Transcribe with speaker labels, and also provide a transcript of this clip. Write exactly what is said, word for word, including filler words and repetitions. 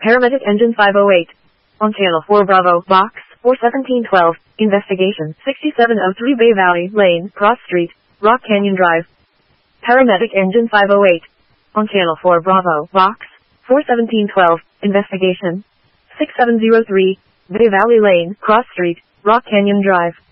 Speaker 1: Paramedic Engine five oh eight. On Channel four Bravo, Box four seventeen twelve, Investigation sixty-seven oh three Bay Valley Lane, Cross Street, Rock Canyon Drive. Paramedic Engine five oh eight. On Channel four Bravo, Box four seventeen twelve, Investigation sixty-seven oh three, Bay Valley Lane, Cross Street, Rock Canyon Drive.